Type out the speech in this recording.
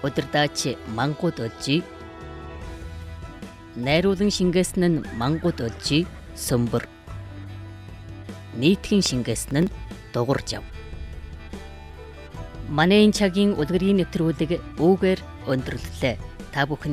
удирдаач мангууд олжий. Найруулан шингээсэн нь мангууд олжий сөмбөр. Нийтхэн шингээсэн нь дугур жав. Манай энэ цагийн үлгэрийн нэвтрүүлэг үүгээр өндөрлөлөө. Та бүхэн